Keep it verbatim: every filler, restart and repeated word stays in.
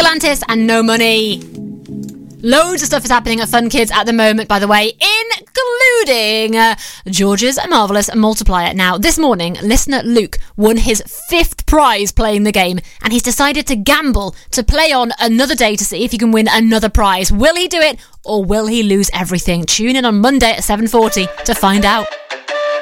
Atlantis and no money. Loads of stuff is happening at Fun Kids at the moment, by the way, including uh, George's Marvellous Multiplier. Now, this morning, listener Luke won his fifth prize playing the game, and he's decided to gamble to play on another day to see if he can win another prize. Will he do it, or will he lose everything? Tune in on Monday at seven forty to find out.